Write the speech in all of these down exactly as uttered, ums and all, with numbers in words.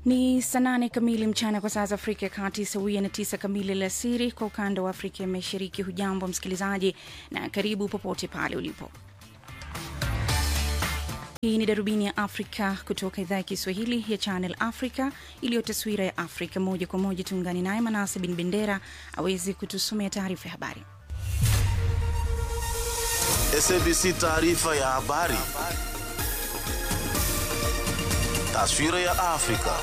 Ni saa nane kamili mchana kwa saa za Afrika ya Kati, sawia na tisa kamili alasiri kwa ukanda wa Afrika ya Mashariki. Hujambo msikilizaji na karibu popote pale ulipo. Hii ni Darubini ya Afrika kutoka idhaa ya Kiswahili ya Channel Africa, iliyo taswira ya Afrika moja kwa moja. Tuungane naye Manase bin Bendera aweze kutusomea taarifa ya habari. S A B C taarifa ya habari. Taswira ya Afrika.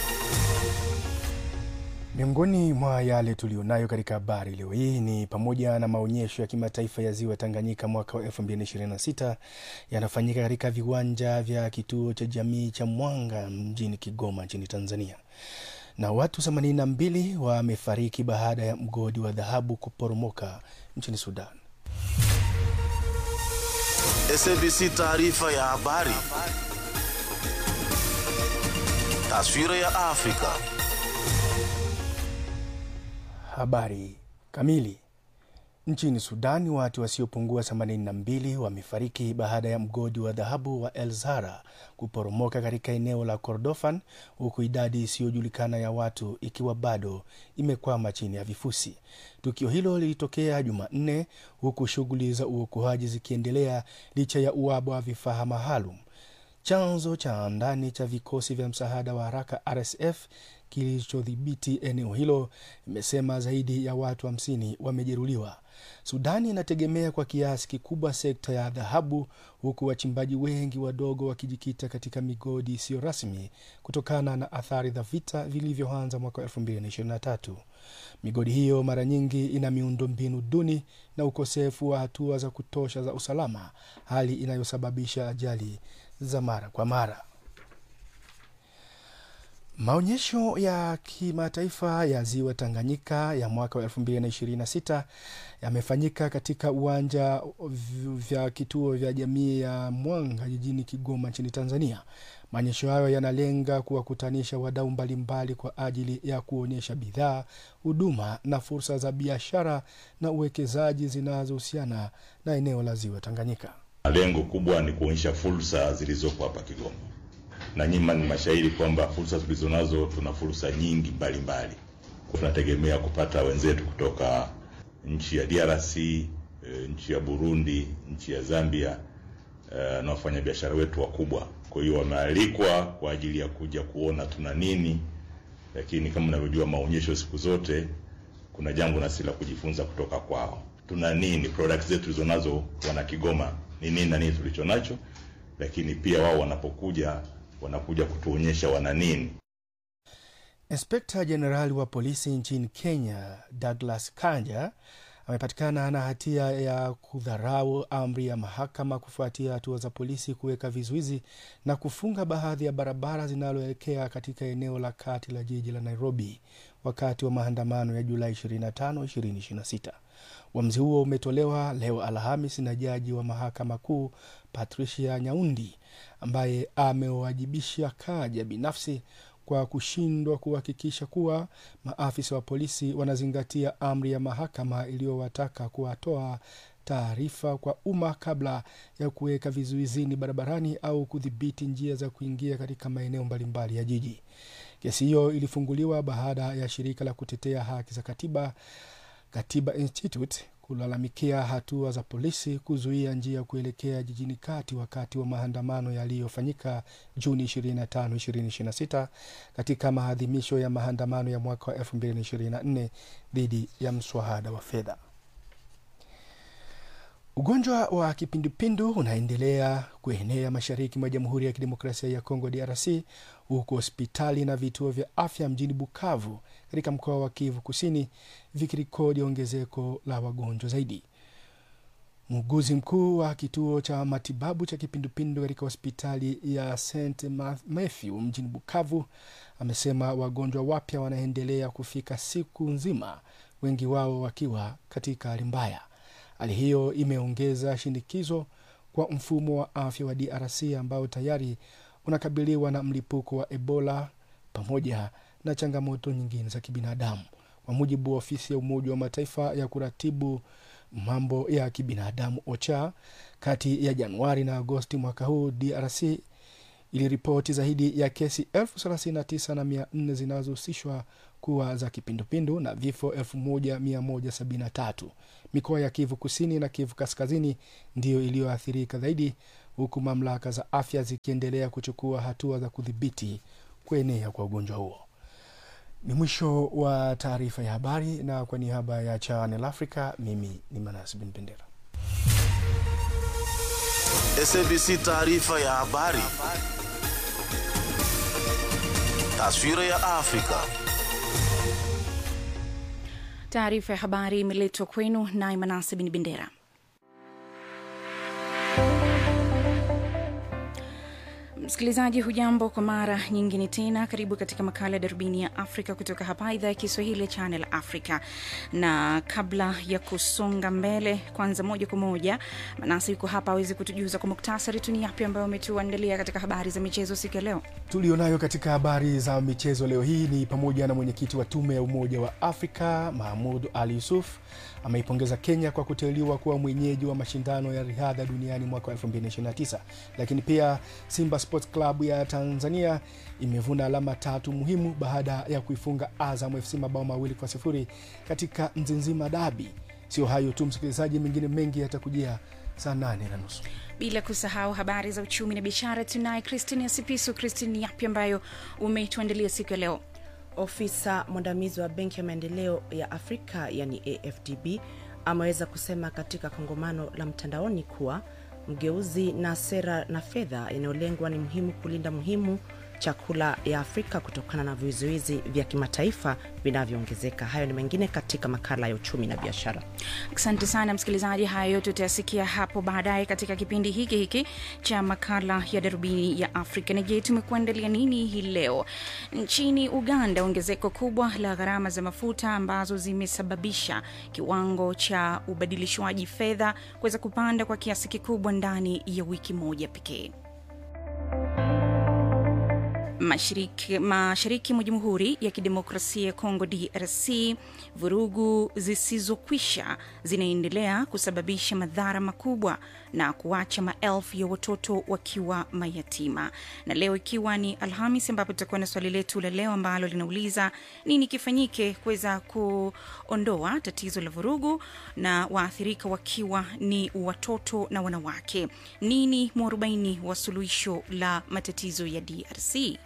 Miongoni mwa yale tulionayo katika habari leo hii ni pamoja na maonyesho ya kimataifa ya Ziwa Tanganyika mwaka wa elfu mbili ishirini na sita yanafanyika katika viwanja vya kituo cha jamii cha Mwanga mjini Kigoma nchini Tanzania. Na watu themanini na mbili wamefariki baada ya mgodi wa dhahabu kuporomoka nchini Sudan. S A B C taarifa ya habari. Taswira ya Afrika. Habari kamili. Nchini Sudan, watu wasiopungua themanini na mbili wamefariki baada ya mgodi wa dhahabu wa El Zahra kuporomoka katika eneo la Kordofan, huku idadi isiyojulikana ya watu ikiwa bado imekwama chini ya vifusi. Tukio hilo lilitokea Jumanne, huku shughuli za uokoaji zikiendelea licha ya uhaba wa vifaa maalum. Chanzo cha ndani cha vikosi vya msaada wa haraka R S F kilichodhibiti eneo hilo imesema zaidi ya watu hamsini wamejeruhiwa. Sudani inategemea kwa kiasi kikubwa sekta ya dhahabu, huku wachimbaji wengi wadogo wakijikita katika migodi isiyo rasmi kutokana na athari za vita vilivyoanza mwaka elfu mbili ishirini na tatu. Migodi hiyo mara nyingi ina miundombinu duni na ukosefu wa hatua za kutosha za usalama, hali inayosababisha ajali za mara kwa mara. Maonyesho ya kimataifa ya Ziwa Tanganyika ya mwaka wa elfu mbili ishirini na sita yamefanyika katika uwanja vya kituo vya jamii ya Mwanga jijini Kigoma nchini Tanzania. Maonyesho hayo yanalenga kuwakutanisha wadau mbalimbali kwa ajili ya kuonyesha bidhaa, huduma na fursa za biashara na uwekezaji zinazohusiana na eneo la Ziwa Tanganyika. Lengo kubwa ni kuonyesha fursa zilizopo hapa Kigoma. Na nyinyi ni mashahidi kwamba fursa tulizonazo, tuna fursa nyingi mbalimbali. Tunategemea kupata wenzetu kutoka nchi ya D R C, nchi ya Burundi, nchi ya Zambia na wafanyabiashara wetu wakubwa. Kwa hiyo wamealikwa kwa ajili ya kuja kuona tuna nini, lakini kama mnavyojua maonyesho siku zote kuna jambo na sila kujifunza kutoka kwao. Tuna nini, products zetu tulizonazo wana Kigoma ni nini na nini tulichonacho, lakini pia wao wanapokuja wanakuja kutuonyesha wana nini. Inspector General wa polisi nchini Kenya, Douglas Kanja, amepatikana na hatia ya kudharau amri ya mahakama kufuatia hatua za polisi kuweka vizuizi na kufunga baadhi ya barabara zinaloelekea katika eneo la kati la jiji la Nairobi wakati wa maandamano ya Julai ishirini na tano, ishirini ishirini na sita. Uamuzi huo umetolewa leo Alhamisi na jaji wa mahakama kuu Patricia Nyaundi, ambaye amewajibisha Kaja binafsi kwa kushindwa kuhakikisha kuwa maafisa wa polisi wanazingatia amri ya mahakama iliyowataka kuwatoa taarifa kwa umma kabla ya kuweka vizuizini barabarani au kudhibiti njia za kuingia katika maeneo mbalimbali ya jiji. Kesi hiyo ilifunguliwa baada ya shirika la kutetea haki za katiba Katiba Institute kulalamikia hatua za polisi kuzuia njia kuelekea jijini kati wakati wa maandamano yaliyofanyika Juni ishirini na tano, ishirini ishirini na sita katika maadhimisho ya maandamano ya mwaka wa elfu mbili ishirini na nne dhidi ya mswada wa fedha. Ugonjwa wa kipindupindu unaendelea kuenea mashariki mwa Jamhuri ya Kidemokrasia ya Kongo D R C, huko hospitali na vituo vya afya mjini Bukavu katika mkoa wa Kivu Kusini vikirikodi ongezeko la wagonjwa zaidi. Muuguzi mkuu wa kituo cha matibabu cha kipindupindu katika hospitali ya Saint Matthew mjini Bukavu amesema wagonjwa wapya wanaendelea kufika siku nzima, wengi wao wakiwa katika hali mbaya. Hali hiyo imeongeza shinikizo kwa mfumo wa afya wa D R C ambao tayari unakabiliwa na mlipuko wa Ebola pamoja na changamoto nyingine za kibinadamu. Kwa mujibu wa ofisi ya Umoja wa Mataifa ya kuratibu mambo ya kibinadamu OCHA, kati ya Januari na Agosti mwaka huu D R C iliripoti zaidi ya kesi elfu thelathini na tisa na mia nne zinazohusishwa kuwa za kipindupindu na vifo elfu moja mia moja sabini na tatu. Mikoa ya Kivu Kusini na Kivu Kaskazini ndiyo iliyoathirika zaidi, huku mamlaka za afya zikiendelea kuchukua hatua za kudhibiti kuenea kwa ugonjwa huo. Ni mwisho wa taarifa ya habari, na kwa niaba ya Channel Africa, mimi ni Manas bin Bendera. S A B C taarifa ya habari. Taswira ya Afrika. Taarifa ya habari imeletwa kwenu na Manas bin Bendera. Msikilizaji, hujambo kwa mara nyingine tena. Karibu katika makala ya Darubini ya Afrika kutoka hapa idhaa ya Kiswahili ya Channel Africa. Na kabla ya kusonga mbele, kwanza moja kwa moja Manasi yuko hapa aweze kutujuza kwa muktasari tu ni yapi ambayo umetuandalia katika habari za michezo siku ya leo. Tulionayo katika habari za michezo leo hii ni pamoja na mwenyekiti wa tume ya Umoja wa Afrika Mahmoud Ali Yusuf ameipongeza Kenya kwa kuteuliwa kuwa mwenyeji wa mashindano ya riadha duniani mwaka elfu mbili ishirini na tisa. Lakini pia Simba Sports Club ya Tanzania imevuna alama tatu muhimu baada ya kuifunga Azam F C mabao mawili kwa sifuri katika Mzizima Derby. Sio hayo tu msikilizaji, mengine mengi yatakujia saa nane na nusu. Bila kusahau habari za uchumi na biashara, tunaye Christine Sipisu. Christine, yapi ambayo umetuandalia siku ya leo? Ofisa mwandamizi wa Benki ya Maendeleo ya Afrika yani A F D B ameweza kusema katika kongamano la mtandaoni kuwa mgeuzi na sera na fedha inayolengwa ni muhimu kulinda muhimu chakula ya Afrika kutokana na vizuizi vya kimataifa vinavyoongezeka. Hayo ni mengine katika makala ya uchumi na biashara. Asante sana msikilizaji, hayo yote tutayasikia hapo baadaye katika kipindi hiki hiki cha makala ya Darubini ya Afrika. Na je, tumekuandalia nini hii leo? Nchini Uganda, ongezeko kubwa la gharama za mafuta ambazo zimesababisha kiwango cha ubadilishwaji fedha kuweza kupanda kwa kiasi kikubwa ndani ya wiki moja pekee. Mashariki, mashariki mwa Jamhuri ya Kidemokrasia ya Kongo D R C, vurugu zisizokwisha zinaendelea kusababisha madhara makubwa na kuacha maelfu ya watoto wakiwa mayatima. Na leo ikiwa ni Alhamisi, ambapo tutakuwa na swali letu la leo ambalo linauliza nini kifanyike kuweza kuondoa tatizo la vurugu na waathirika wakiwa ni watoto na wanawake. Nini mwarobaini wa suluhisho la matatizo ya D R C?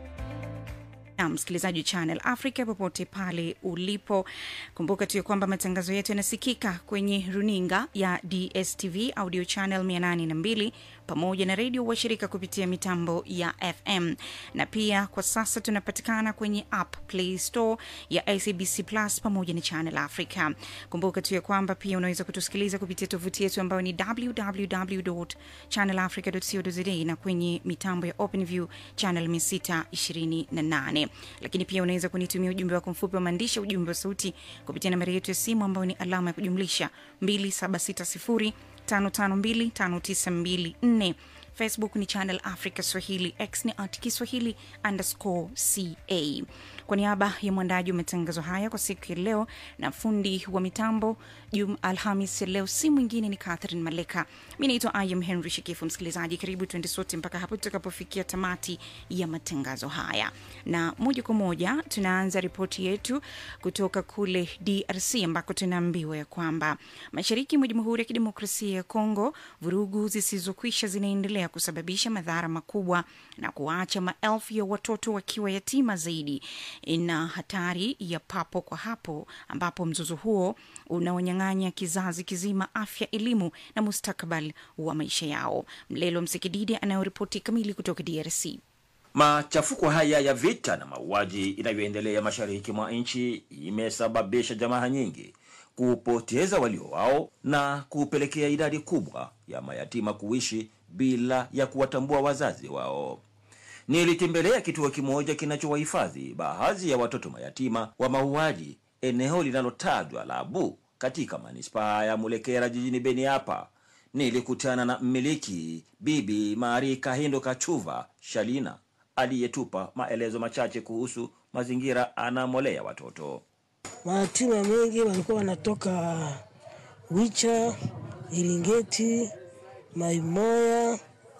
Na msikilizaji Channel Africa popote pale ulipo, kumbuka tu kwamba matangazo yetu yanasikika kwenye runinga ya D S T V audio channel mia nane na mbili pamoja na radio washirika kupitia mitambo ya F M. Na pia kwa sasa tunapatikana kwenye app Play Store ya S A B C Plus pamoja na Channel Africa. Kumbuka tu kwamba pia unaweza kutusikiliza kupitia tovuti yetu ambayo ni w w w dot channel africa dot co dot z a na kwenye mitambo ya OpenView channel mia sita ishirini na nane. Lakini pia unaweza kunitumia ujumbe wako mfupi wa maandishi, ujumbe wa sauti kupitia nambari yetu ya simu ambayo ni alama ya kujumlisha mbili saba sita sifuri tano tano mbili tano tisa mbili nne. Facebook ni Channel Africa Swahili, X ni at Kiswahili underscore C A. Kwa niaba ya mwandaji wa matangazo haya kwa siku ya leo na fundi wa mitambo Jum Alhamisi leo si mwingine ni Catherine Maleka. Mimi naitwa I am Henry Shikifu. Msikilizaji, karibu tuende sote mpaka hapo tutakapofikia tamati ya matangazo haya. Na moja kwa moja tunaanza ripoti yetu kutoka kule D R C ambako tunaambiwa ya kwamba mashariki mwa Jamhuri ya Kidemokrasia ya Kongo, vurugu zisizokwisha zinaendelea kusababisha madhara makubwa na kuacha maelfu ya watoto wakiwa yatima zaidi. Ina hatari ya papo kwa hapo, ambapo mzozo huo unawanyang'anya kizazi kizima afya, elimu na mustakabali wa maisha yao. Mlelo Msikididi anayoripoti kamili kutoka D R C. Machafuko haya ya vita na mauaji inayoendelea mashariki mwa nchi imesababisha jamaa nyingi kupoteza walio wao na kupelekea idadi kubwa ya mayatima kuishi bila ya kuwatambua wazazi wao. Nilitembelea kituo kimoja kinachowahifadhi baadhi ya watoto mayatima wa mauaji, eneo linalotajwa la Abu katika manispaa ya Mulekera jijini Beni hapa. Nilikutana na mmiliki Bibi Mari Kahindo Kachuva Shalina aliyetupa maelezo machache kuhusu mazingira anamolea watoto. Mayatima mengi walikuwa wanatoka Wicha, Ilingeti, Maimoya,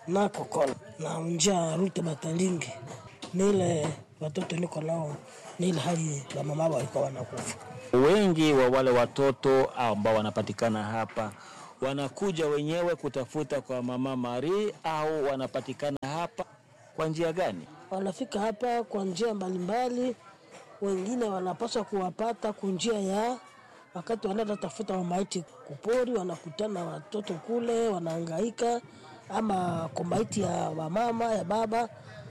na Kokola na njia Rute Batalingi. Nile watoto niko nao, nile hali la mama walikuwa wanakufa. Wengi wa wale watoto ambao wanapatikana hapa wanakuja wenyewe kutafuta kwa Mama Marie au wanapatikana hapa kwa njia gani? Wanafika hapa kwa njia mbalimbali. Wengine wanapaswa kuwapata kwa njia ya wakati wanaenda tafuta wa maiti kupori, wanakutana watoto kule wanahangaika, ama kwa maiti ya mama ya baba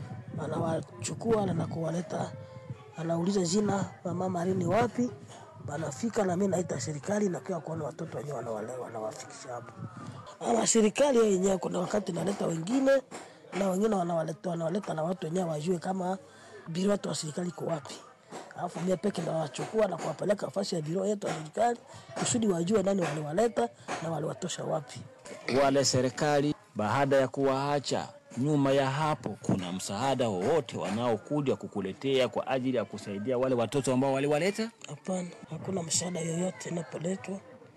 anawachukua na kuwaleta, anauliza jina Mama Marie ni wapi, wanafika na mimi naita serikali na kwa kuona watoto wenyewe wanawalewa wanawafikisha hapo. Ama serikali yenyewe kuna wakati inaleta wengine na wengine wanawaleta wanawaleta na watu wenyewe wajue kama biro watu wa serikali iko wapi. Alafu mimi peke ndo wachukua na kuwapeleka nafasi ya biro yetu ya serikali kusudi wajue nani waliwaleta na waliwatosha wapi. Wale serikali baada ya kuwaacha nyuma ya hapo, kuna msaada wowote wanaokuja kukuletea kwa ajili ya kusaidia wale watoto ambao waliwaleta? Hapana, hakuna msaada yoyote unapoletwa.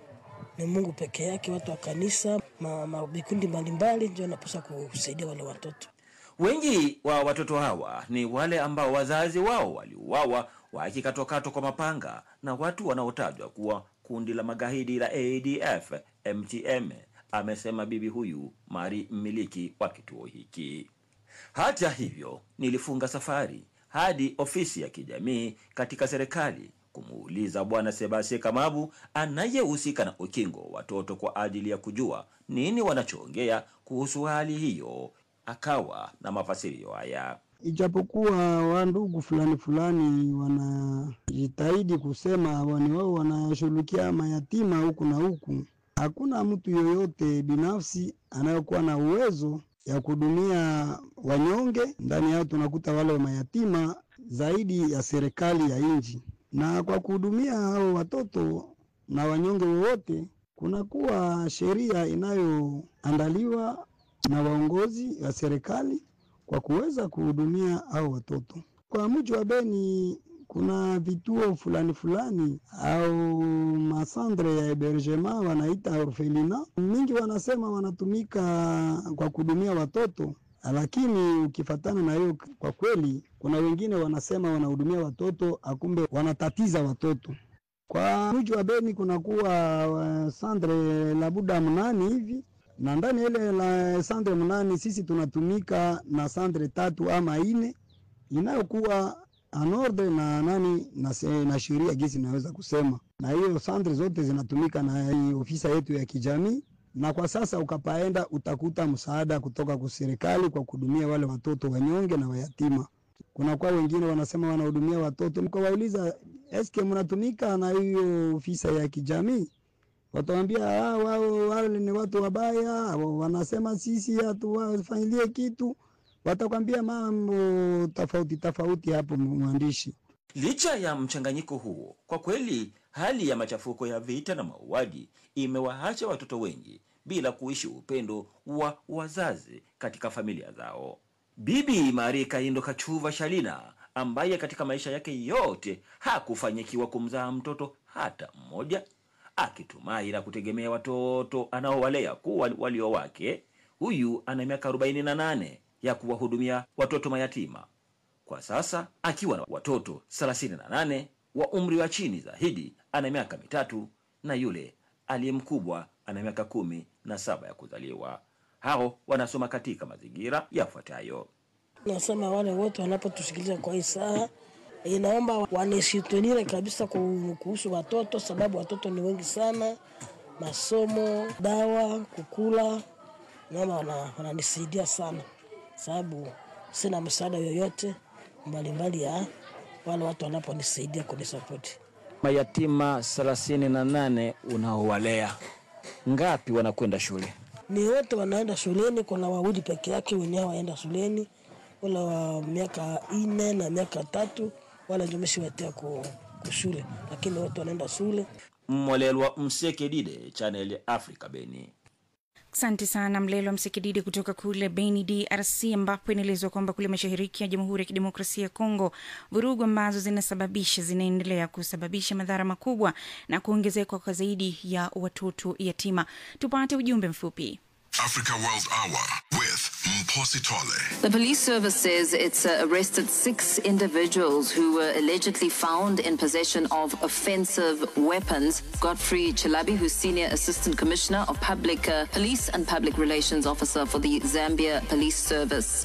Ni Mungu peke yake, watu wa kanisa, mabikundi mbalimbali ndio wanapaswa kusaidia wale watoto. Wengi wa watoto hawa ni wale ambao wazazi wao waliuawa wakikatwakatwa kwa mapanga na watu wanaotajwa kuwa kundi la magaidi la A D F M T M, amesema bibi huyu Marie, mmiliki wa kituo hiki. Hata hivyo, nilifunga safari hadi ofisi ya kijamii katika serikali kumuuliza Bwana Sebastien Kamabu anayehusika na ukingo watoto kwa ajili ya kujua nini wanachoongea kuhusu hali hiyo. Akawa na mafasirio haya. Ijapokuwa wandugu fulani fulani wanajitahidi kusema wani wao wanashughulikia mayatima huku na huku, hakuna mtu yoyote binafsi anayokuwa na uwezo ya kudumia wanyonge. Ndani yao tunakuta wale wa mayatima zaidi ya serikali ya nchi. Na kwa kuhudumia hao watoto na wanyonge wote, kunakuwa sheria inayoandaliwa na waongozi wa serikali kwa kuweza kuhudumia hao watoto. Kwa mji wa Beni kuna vituo fulani fulani au masandre ya hébergement wanaita orphelina. Mingi wanasema wanatumika kwa kuhudumia watoto, lakini ukifatana na hiyo kwa kweli kuna wengine wanasema wanahudumia watoto akumbe wanatatiza watoto. Kwa mji wa Beni kuna kuwa sandre labuda mnani hivi, na ndani ile la sandre mnani sisi tunatumika na sandre tatu ama ine inayokuwa anorde na nani na, na sheria gisi naweza kusema. Na hiyo sandre zote zinatumika na ofisa yetu ya kijamii, na kwa sasa ukapaenda utakuta msaada kutoka kwa serikali kwa kuhudumia wale watoto wanyonge na wayatima. Kuna kwa wengine wanasema wanahudumia watoto, mkawauliza eske mnatumika na hiyo ofisa ya kijamii? Wataambia ah, wao wale ni watu wabaya, wanasema sisi hatuwafanyilie kitu. Watakwambia mambo tofauti tofauti hapo mwandishi. Licha ya mchanganyiko huo, kwa kweli hali ya machafuko ya vita na mauaji imewaacha watoto wengi bila kuishi upendo wa wazazi katika familia zao. Bibi Marie Kaindo Kachuva Shalina, ambaye katika maisha yake yote hakufanyikiwa kumzaa mtoto hata mmoja, akitumai na kutegemea watoto anaowalea kuwa walio wake, huyu ana miaka arobaini na nane ya kuwahudumia watoto mayatima. Kwa sasa akiwa na watoto thelathini na nane wa umri wa chini zaidi ana miaka mitatu, na yule aliyemkubwa ana miaka kumi na saba ya kuzaliwa. Hao wanasoma katika mazingira yafuatayo. Nasema wale wote wanapotusikiliza kwa hii saa, inaomba wanishitunire kabisa kuhusu watoto, sababu watoto ni wengi sana. Masomo, dawa, kukula, naomba wananisaidia sana, sababu sina msaada yoyote mbalimbali ya wale watu wanaponisaidia kunisapoti. Mayatima thelathini na nane unaowalea, ngapi wanakwenda shule? Ni wote wanaenda shuleni, kuna wawili peke yake wenyewe waenda shuleni, wala wa miaka nne na miaka tatu wala njomeshi watea ku shule, lakini wote wanaenda shule. Mwalelwa Msekedide, Channel Africa, Beni. Asante sana Mlelo Msekididi kutoka kule Beni D R C, ambapo inaelezwa kwamba kule mashariki ya Jamhuri ya Kidemokrasia ya Kongo vurugu ambazo zinasababisha zinaendelea kusababisha madhara makubwa na kuongezeka kwa zaidi ya watoto yatima. Tupate ujumbe mfupi. Africa World Hour with Positole. The police service says it's uh, arrested six individuals who were allegedly found in possession of offensive weapons. Godfrey Chilabi, who's Senior Assistant Commissioner of Public uh, Police and Public Relations Officer for the Zambia Police Service.